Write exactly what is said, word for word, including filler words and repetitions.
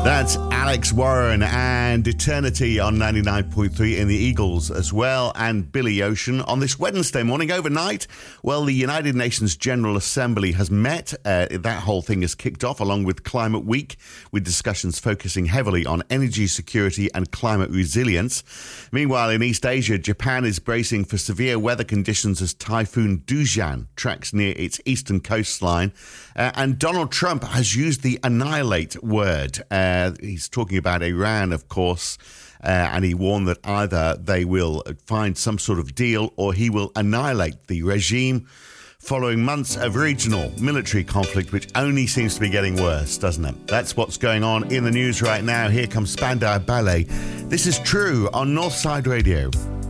That's Alex Warren and Eternity on ninety-nine point three in the Eagles as well, and Billy Ocean on this Wednesday morning. Overnight, well, the United Nations General Assembly has met. Uh, that whole thing has kicked off along with Climate Week, with discussions focusing heavily on energy security and climate resilience. Meanwhile, in East Asia, Japan is bracing for severe weather conditions as Typhoon Dujan tracks near its eastern coastline. Uh, and Donald Trump has used the annihilate word. Uh, he's talking about Iran, of course, uh, and he warned that either they will find some sort of deal or he will annihilate the regime following months of regional military conflict, which only seems to be getting worse, doesn't it? That's what's going on in the news right now. Here comes Spandau Ballet. This is True on Northside Radio.